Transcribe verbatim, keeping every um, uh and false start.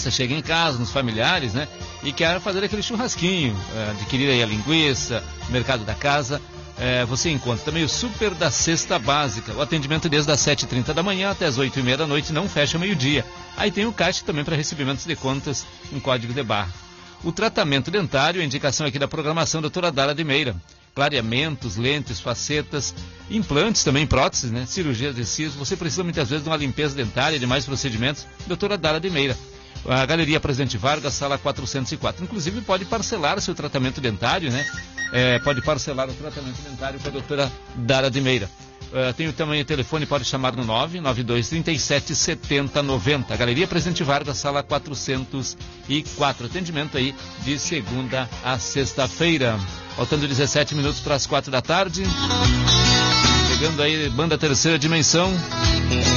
turista chega em casa, nos familiares, né? E quer fazer aquele churrasquinho, é, adquirir aí a linguiça, mercado da casa. É, você encontra também o Super da Cesta Básica. O atendimento desde as sete e trinta da manhã até as oito e meia da noite, não fecha meio-dia. Aí tem o caixa também para recebimentos de contas em código de barra. O tratamento dentário, a indicação aqui da programação doutora Dara de Meira. Clareamentos, lentes, facetas, implantes também, próteses, né? Cirurgias de siso. Você precisa muitas vezes de uma limpeza dentária, de mais procedimentos. doutora Dara de Meira. A Galeria Presidente Vargas, sala quatrocentos e quatro. Inclusive pode parcelar seu tratamento dentário, né? É, pode parcelar o tratamento dentário com a doutora Dara de Meira. Uh, tem também o telefone, pode chamar no nove nove dois, trinta e sete, setenta, noventa. Galeria Presidente Vargas, sala quatrocentos e quatro. Atendimento aí de segunda a sexta-feira. Faltando dezessete minutos para as quatro da tarde. Chegando aí, banda Terceira Dimensão.